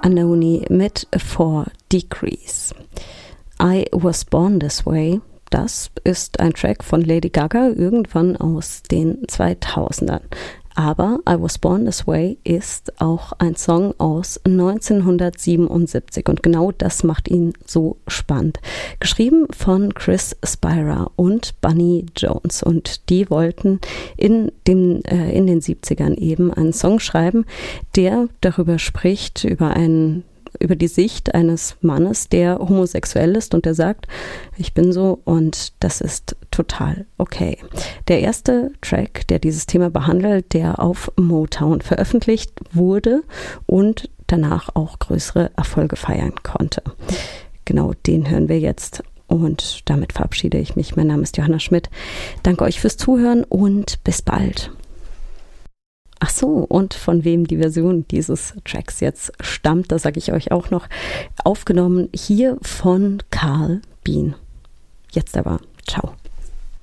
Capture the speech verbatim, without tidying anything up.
Anoni mit Four Degrees. I Was Born This Way, das ist ein Track von Lady Gaga irgendwann aus den zweitausendern. Aber I Was Born This Way ist auch ein Song aus neunzehnhundertsiebenundsiebzig und genau das macht ihn so spannend. Geschrieben von Chris Spira und Bunny Jones und die wollten in, dem, äh, in den siebzigern eben einen Song schreiben, der darüber spricht, über einen über die Sicht eines Mannes, der homosexuell ist und der sagt, ich bin so und das ist total okay. Der erste Track, der dieses Thema behandelt, der auf Motown veröffentlicht wurde und danach auch größere Erfolge feiern konnte. Genau, den hören wir jetzt und damit verabschiede ich mich. Mein Name ist Johanna Schmidt. Danke euch fürs Zuhören und bis bald. Ach so, und von wem die Version dieses Tracks jetzt stammt, das sage ich euch auch noch. Aufgenommen hier von Carl Bean. Jetzt aber, ciao.